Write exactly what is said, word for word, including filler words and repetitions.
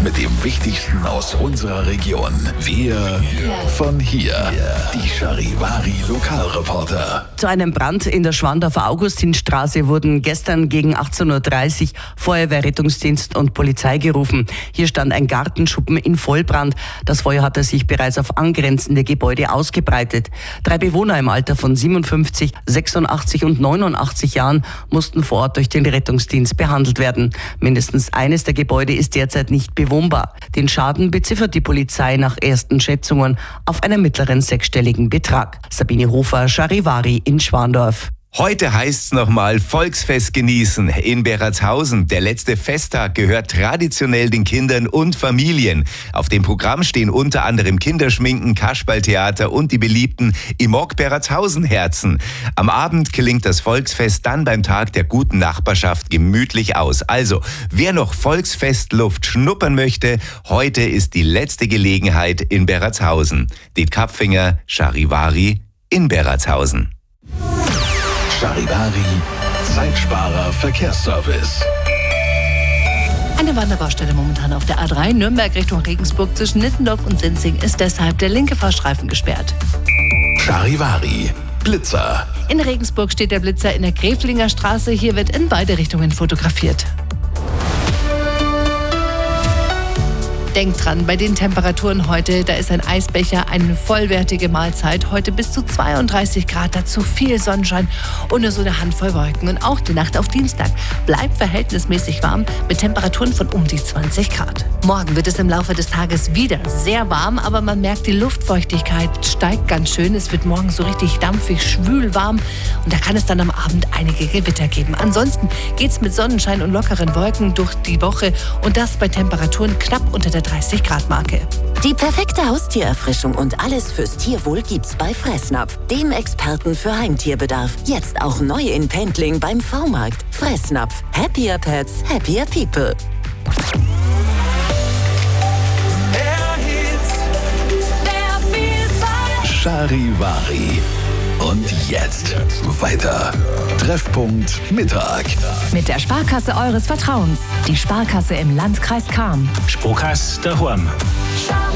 mit dem Wichtigsten aus unserer Region. Wir von hier. Die Charivari Lokalreporter. Zu einem Brand in der Schwandorfer Augustinstraße wurden gestern gegen achtzehn Uhr dreißig Feuerwehr, Rettungsdienst und Polizei gerufen. Hier stand ein Gartenschuppen in Vollbrand. Das Feuer hatte sich bereits auf angrenzende Gebäude ausgebreitet. Drei Bewohner im Alter von siebenundfünfzig, sechsundachtzig und neunundachtzig Jahren mussten vor Ort durch den Rettungsdienst behandelt werden. Mindestens eines der Gebäude ist derzeit nicht bewohnbar. Den Schaden beziffert die Polizei nach ersten Schätzungen auf einen mittleren sechsstelligen Betrag. Sabine Hofer, Charivari in Schwandorf. Heute heißt's nochmal Volksfest genießen in Beratshausen. Der letzte Festtag gehört traditionell den Kindern und Familien. Auf dem Programm stehen unter anderem Kinderschminken, Kasperltheater und die beliebten Imok Beratshausen-Herzen. Am Abend klingt das Volksfest dann beim Tag der guten Nachbarschaft gemütlich aus. Also, wer noch Volksfestluft schnuppern möchte, heute ist die letzte Gelegenheit in Beratshausen. Det Kapfinger, Charivari in Beratshausen. Charivari, Zeitsparer Verkehrsservice. Eine Wanderbaustelle momentan auf der A drei Nürnberg Richtung Regensburg zwischen Nittendorf und Sinzing ist deshalb der linke Fahrstreifen gesperrt. Charivari, Blitzer. In Regensburg steht der Blitzer in der Gräflinger Straße. Hier wird in beide Richtungen fotografiert. Denkt dran, bei den Temperaturen heute, da ist ein Eisbecher eine vollwertige Mahlzeit. Heute bis zu zweiunddreißig Grad, dazu viel Sonnenschein und nur so eine Handvoll Wolken. Und auch die Nacht auf Dienstag bleibt verhältnismäßig warm mit Temperaturen von um die zwanzig Grad. Morgen wird es im Laufe des Tages wieder sehr warm, aber man merkt, die Luftfeuchtigkeit steigt ganz schön. Es wird morgen so richtig dampfig, schwül warm und da kann es dann am Abend einige Gewitter geben. Ansonsten geht es mit Sonnenschein und lockeren Wolken durch die Woche und das bei Temperaturen knapp unter der dreißig Grad Marke. Die perfekte Haustiererfrischung und alles fürs Tierwohl gibt's bei Fressnapf, dem Experten für Heimtierbedarf. Jetzt auch neu in Pendling beim V-Markt. Fressnapf. Happier Pets, happier People. Charivari. Und jetzt weiter. Treffpunkt Mittag. Mit der Sparkasse eures Vertrauens. Die Sparkasse im Landkreis Cham. Sparkasse daheim.